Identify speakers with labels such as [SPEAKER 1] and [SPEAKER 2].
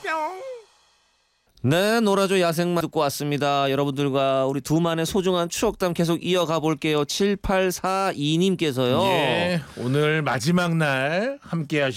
[SPEAKER 1] 네, 놀아줘 야생마 듣고 왔습니다. 여러분들과 우리 두만의 소중한 추억담 계속 이어가 볼게요. 7842님께서요.
[SPEAKER 2] 예, 오늘 마지막 날 함께 하시